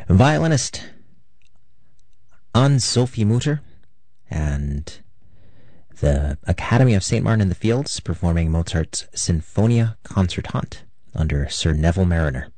Violinist Anne-Sophie Mutter and the Academy of St. Martin in the Fields performing Mozart's Sinfonia Concertante under Sir Neville Mariner.